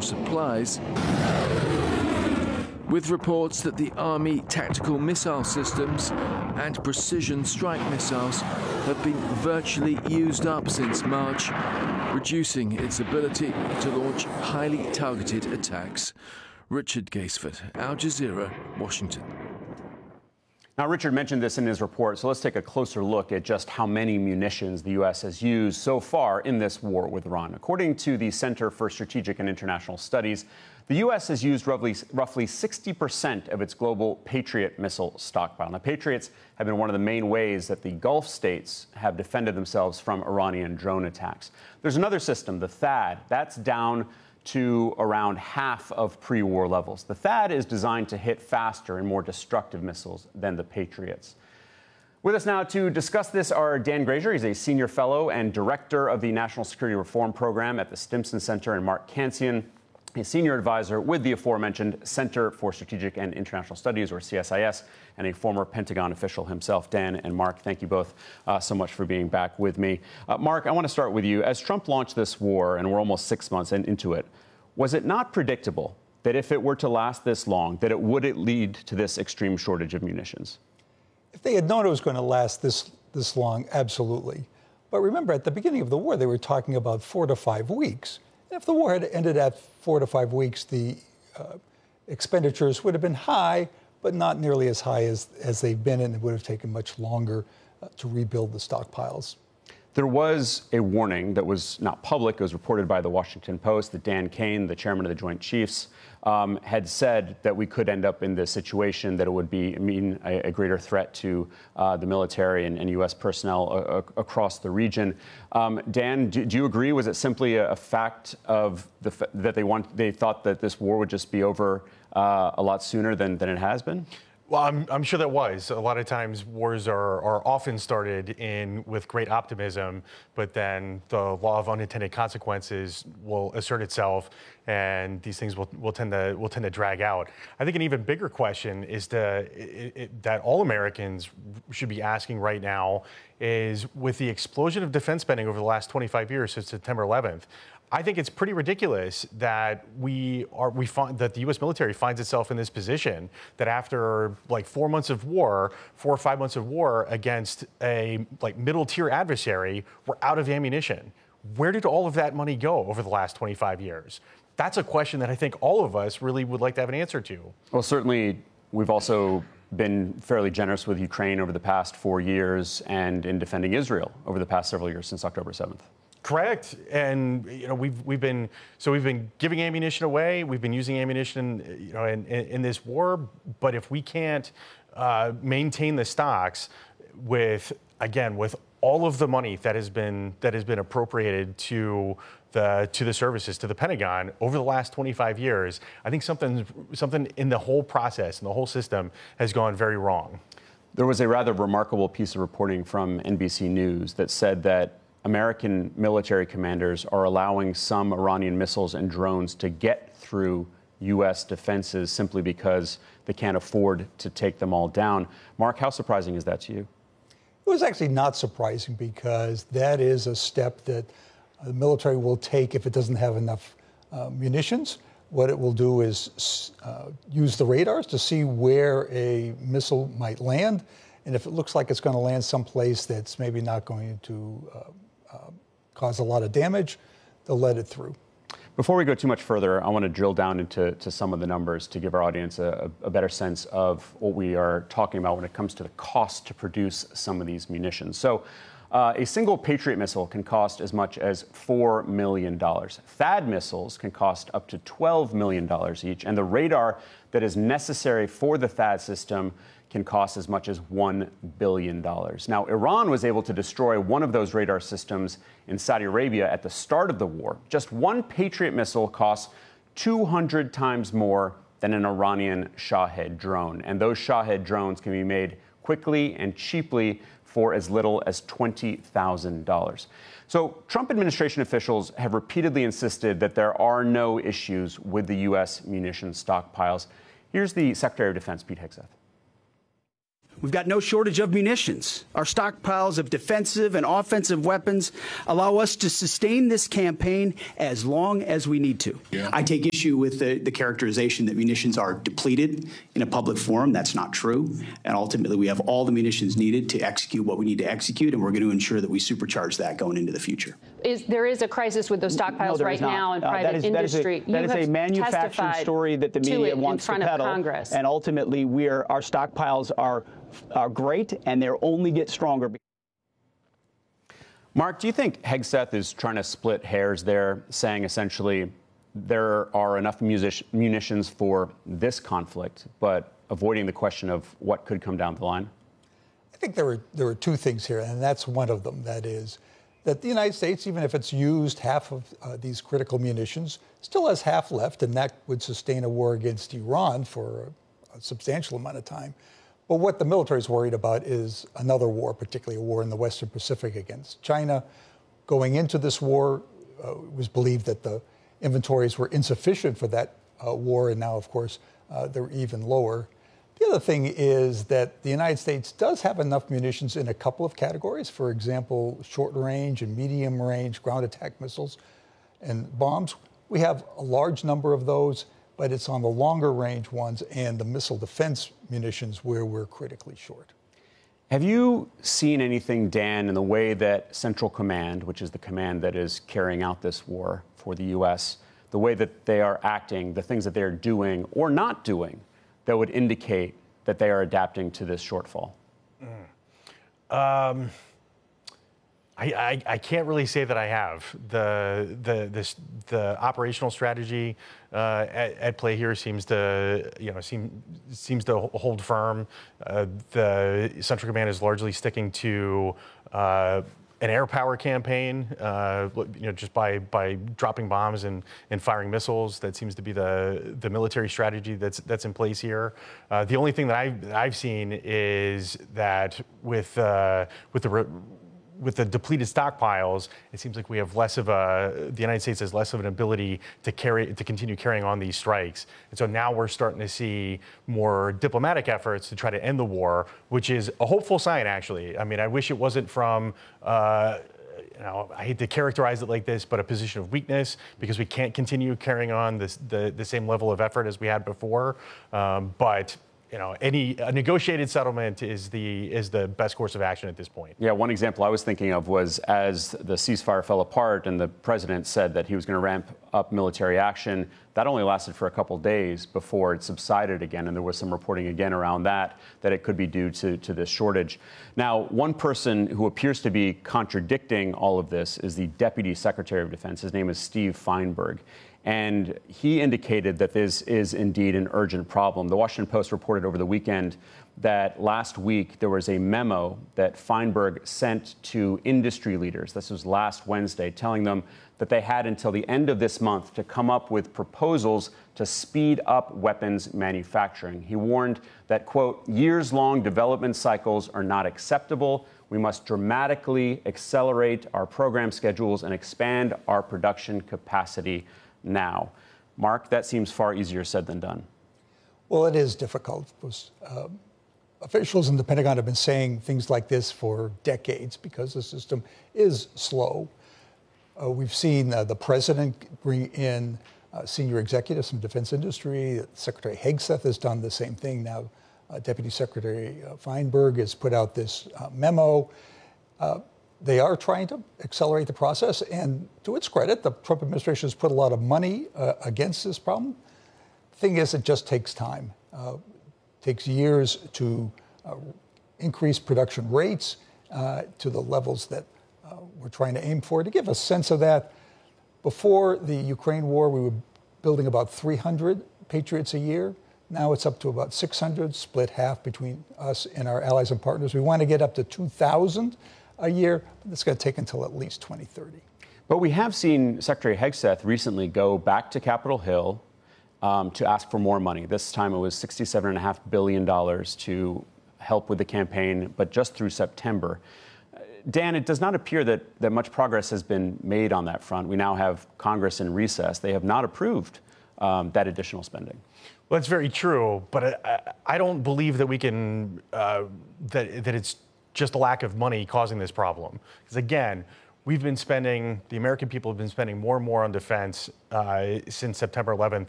supplies, with reports that the Army tactical missile systems and precision strike missiles have been virtually used up since March, reducing its ability to launch highly targeted attacks. Richard Gaisford, Al Jazeera, Washington. Now, Richard mentioned this in his report, so let's take a closer look at just how many munitions the U.S. has used so far in this war with Iran. According to the Center for Strategic and International Studies, the U.S. has used roughly 60% of its global Patriot missile stockpile. Now, Patriots have been one of the main ways that the Gulf states have defended themselves from Iranian drone attacks. There's another system, the THAAD, that's down to around half of pre-war levels. The THAAD is designed to hit faster and more destructive missiles than the Patriots. With us now to discuss this are Dan Grazier. He's a senior fellow and director of the National Security Reform Program at the Stimson Center, and Mark Cancian, a senior advisor with the aforementioned Center for Strategic and International Studies, or CSIS, and a former Pentagon official himself. Dan and Mark, thank you both so much for being back with me. Mark, I want to start with you. As Trump launched this war, and we're almost 6 months into it, was it not predictable that if it were to last this long, that it would lead to this extreme shortage of munitions? If they had known it was going to last this long, absolutely. But remember, at the beginning of the war, they were talking about 4 to 5 weeks. And if the war had ended at 4 to 5 weeks, the expenditures would have been high, but not nearly as high as they've been, and it would have taken much longer to rebuild the stockpiles. There was a warning that was not public. It was reported by the Washington Post that Dan Kane, the chairman of the Joint Chiefs, had said that we could end up in this situation, that it would mean a greater threat to the military and U.S. personnel across the region. Dan, do you agree? Was it simply a fact of that they thought that this war would just be over a lot sooner than it has been? Well, I'm sure that was. A lot of times wars are often started with great optimism, but then the law of unintended consequences will assert itself, and these things will tend to drag out. I think an even bigger question is that all Americans should be asking right now is, with the explosion of defense spending over the last 25 years since September 11th, I think it's pretty ridiculous that we find that the U.S. military finds itself in this position, that after like 4 months of war, 4 or 5 months of war against a middle tier adversary, we're out of ammunition. Where did all of that money go over the last 25 years? That's a question that I think all of us really would like to have an answer to. Well, certainly we've also been fairly generous with Ukraine over the past 4 years, and in defending Israel over the past several years since October 7th. Correct, and we've been giving ammunition away. We've been using ammunition, in this war. But if we can't maintain the stocks with all of the money that has been appropriated to the services, to the Pentagon over the last 25 years, I think something in the whole process and the whole system has gone very wrong. There was a rather remarkable piece of reporting from NBC News that said that American military commanders are allowing some Iranian missiles and drones to get through U.S. defenses simply because they can't afford to take them all down. Mark, how surprising is that to you? It was actually not surprising, because that is a step that the military will take if it doesn't have enough munitions. What it will do is use the radars to see where a missile might land. And if it looks like it's going to land someplace that's maybe not going to cause a lot of damage, they'll let it through. Before we go too much further, I want to drill down into some of the numbers to give our audience a better sense of what we are talking about when it comes to the cost to produce some of these munitions. So a single Patriot missile can cost as much as $4 million. THAAD missiles can cost up to $12 million each, and the radar that is necessary for the THAAD system can cost as much as $1 billion. Now, Iran was able to destroy one of those radar systems in Saudi Arabia at the start of the war. Just one Patriot missile costs 200 times more than an Iranian Shahed drone. And those Shahed drones can be made quickly and cheaply for as little as $20,000. So Trump administration officials have repeatedly insisted that there are no issues with the U.S. munitions stockpiles. Here's the Secretary of Defense, Pete Hegseth. We've got no shortage of munitions. Our stockpiles of defensive and offensive weapons allow us to sustain this campaign as long as we need to. Yeah. I take issue with the characterization that munitions are depleted in a public forum. That's not true. And ultimately, we have all the munitions needed to execute what we need to execute, and we're going to ensure that we supercharge that going into the future. There is a crisis with those stockpiles right now in private industry. That is a manufactured story that the media wants to peddle. And ultimately, our stockpiles are great, and they'll only get stronger. Mark, do you think Hegseth is trying to split hairs there, saying essentially there are enough munitions for this conflict, but avoiding the question of what could come down the line? I think there are two things here, and that's one of them. That is that the United States, even if it's used half of these critical munitions, still has half left, and that would sustain a war against Iran for a substantial amount of time. But what the military is worried about is another war, particularly a war in the Western Pacific against China. Going into this war, it was believed that the inventories were insufficient for that war, and now, of course, they're even lower. The other thing is that the United States does have enough munitions in a couple of categories. For example, short range and medium range ground attack missiles and bombs. We have a large number of those, but it's on the longer range ones and the missile defense munitions where we're critically short. Have you seen anything, Dan, in the way that Central Command, which is the command that is carrying out this war for the U.S., the way that they are acting, the things that they're doing or not doing, that would indicate that they are adapting to this shortfall? I can't really say that I have. The operational strategy at play here seems to hold firm. The Central Command is largely sticking to an air power campaign, just by dropping bombs and firing missiles. That seems to be the military strategy that's in place here. The only thing that I've seen is that with the depleted stockpiles, it seems like we have the United States has less of an ability to continue carrying on these strikes. And so now we're starting to see more diplomatic efforts to try to end the war, which is a hopeful sign, actually. I mean, I wish it wasn't from, I hate to characterize it like this, but a position of weakness, because we can't continue carrying on the same level of effort as we had before. But a negotiated settlement is the best course of action at this point. Yeah, one example I was thinking of was as the ceasefire fell apart and the president said that he was going to ramp up military action, that only lasted for a couple days before it subsided again, and there was some reporting again around that it could be due to this shortage. Now, one person who appears to be contradicting all of this is the Deputy Secretary of Defense. His name is Steve Feinberg. And he indicated that this is indeed an urgent problem. The Washington Post reported over the weekend that last week there was a memo that Feinberg sent to industry leaders. This was last Wednesday, telling them that they had until the end of this month to come up with proposals to speed up weapons manufacturing. He warned that, quote, years-long development cycles are not acceptable. We must dramatically accelerate our program schedules and expand our production capacity now. Mark, that seems far easier said than done. Well, it is difficult. Officials in the Pentagon have been saying things like this for decades because the system is slow. We've seen the president bring in senior executives from defense industry. Secretary Hegseth has done the same thing. Now, Deputy Secretary Feinberg has put out this memo. They are trying to accelerate the process, and to its credit, the Trump administration has put a lot of money against this problem. The thing is, it just takes time. It takes years to increase production rates to the levels that we're trying to aim for. To give a sense of that, before the Ukraine war, we were building about 300 Patriots a year. Now it's up to about 600, split half between us and our allies and partners. We want to get up to 2,000 a year, but it's going to take until at least 2030. But we have seen Secretary Hegseth recently go back to Capitol Hill to ask for more money. This time it was $67.5 billion to help with the campaign, but just through September. Dan, it does not appear that much progress has been made on that front. We now have Congress in recess. They have not approved that additional spending. Well, that's very true, but I don't believe that we can, that it's just a lack of money causing this problem. Because again, the American people have been spending more and more on defense since September 11th